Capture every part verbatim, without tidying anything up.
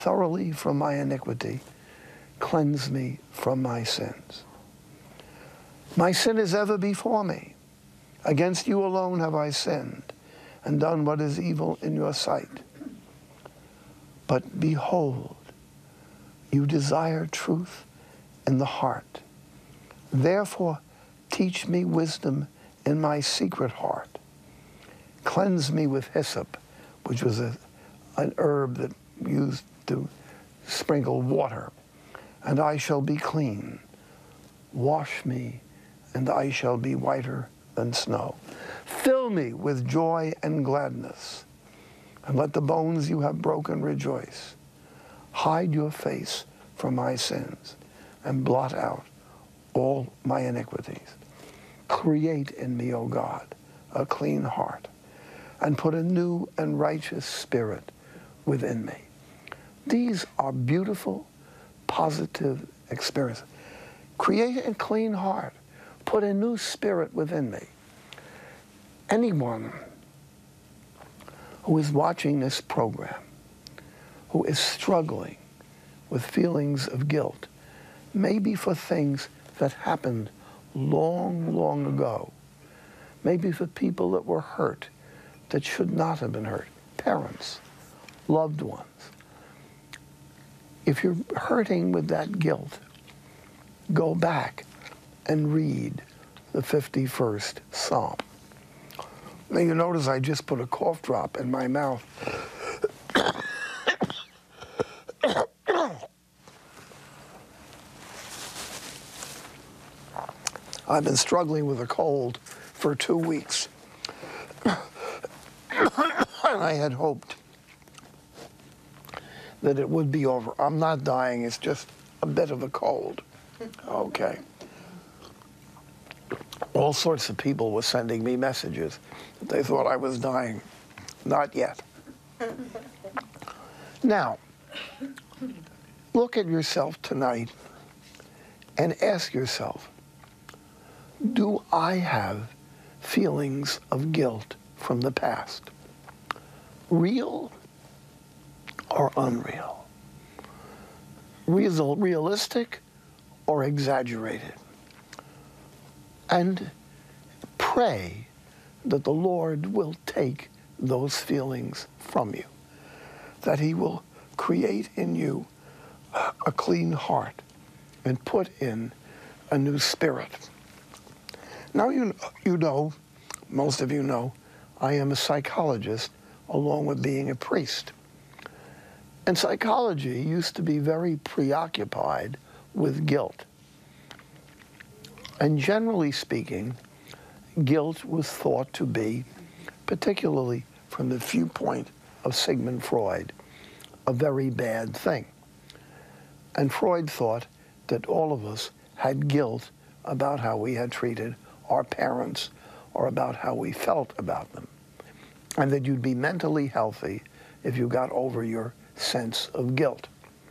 thoroughly from my iniquity. Cleanse me from my sins. My sin is ever before me. Against you alone have I sinned, and done what is evil in your sight. But behold, you desire truth in the heart. Therefore, teach me wisdom in my secret heart. Cleanse me with hyssop, which was a, an herb that used to sprinkle water, and I shall be clean. Wash me, and I shall be whiter than snow. Fill me with joy and gladness, and let the bones you have broken rejoice. Hide your face from my sins, and blot out all my iniquities. Create in me, O God, a clean heart, and put a new and righteous spirit within me. These are beautiful, positive experiences. Create a clean heart. Put a new spirit within me. Anyone who is watching this program, who is struggling with feelings of guilt, maybe for things that happened long, long ago, maybe for people that were hurt that should not have been hurt, parents, loved ones. If you're hurting with that guilt, go back and read the fifty-first Psalm. Now you notice I just put a cough drop in my mouth. I've been struggling with a cold for two weeks. And I had hoped that it would be over. I'm not dying, it's just a bit of a cold. Okay. All sorts of people were sending me messages that they thought I was dying. Not yet. Now, look at yourself tonight and ask yourself, do I have feelings of guilt from the past? Real or unreal? Real, realistic or exaggerated? And pray that the Lord will take those feelings from you, that he will create in you a clean heart and put in a new spirit. Now, you, you know, most of you know, I am a psychologist along with being a priest. And psychology used to be very preoccupied with guilt. And generally speaking, guilt was thought to be, particularly from the viewpoint of Sigmund Freud, a very bad thing. And Freud thought that all of us had guilt about how we had treated our parents or about how we felt about them, and that you'd be mentally healthy if you got over your sense of guilt.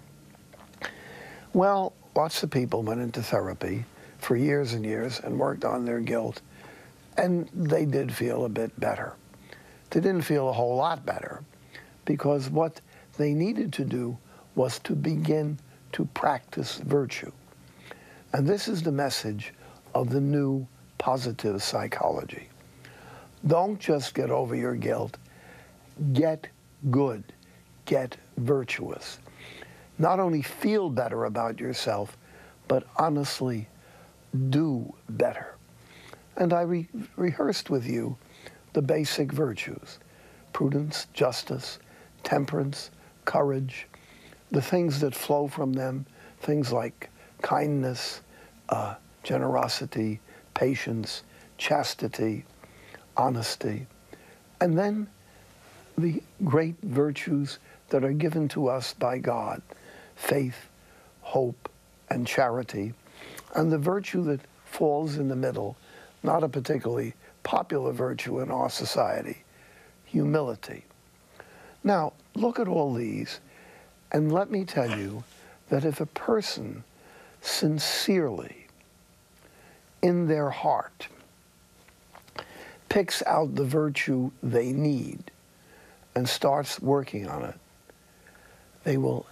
Well, lots of people went into therapy for years and years and worked on their guilt, and they did feel a bit better. They didn't feel a whole lot better, because what they needed to do was to begin to practice virtue. And this is the message of the new positive psychology. Don't just get over your guilt. Get good. Get virtuous. Not only feel better about yourself, but honestly do better. And I re rehearsed with you the basic virtues: prudence, justice, temperance, courage, the things that flow from them, things like kindness, uh, generosity, patience, chastity, honesty, and then the great virtues that are given to us by God: faith, hope, and charity, and the virtue that falls in the middle, not a particularly popular virtue in our society, humility. Now, look at all these, and let me tell you that if a person sincerely, in their heart, picks out the virtue they need and starts working on it, they will